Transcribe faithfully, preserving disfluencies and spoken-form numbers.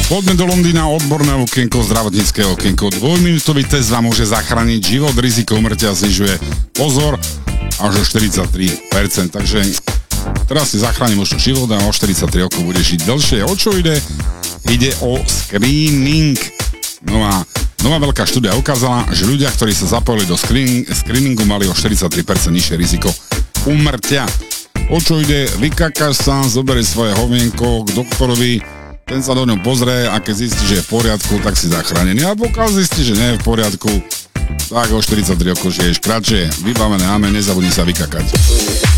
Poďme do Londýna, odborné okienko, zdravotnícke okienko. Dvojminútový test vám môže zachrániť život, riziko umrtia znižuje. Pozor, až o štyridsaťtri percent. Takže teraz si zachráni možno život a o štyridsaťtri rokov budeš žiť dlhšie. O čo ide? Ide o screening. No a nová veľká štúdia ukázala, že ľudia, ktorí sa zapojili do screening, screeningu, mali o štyridsaťtri percent nižšie riziko umrtia. O čo ide? Vykakáš sa, zoberieš svoje hovienko k doktorovi, ten sa do ňom pozrie a keď zistí, že je v poriadku, tak si zachránený. A pokiaľ zistí, že nie je v poriadku, tak o štyridsaťtri rokov žiješ kratšie. Vybavené, amen, nezabudni sa vykakať.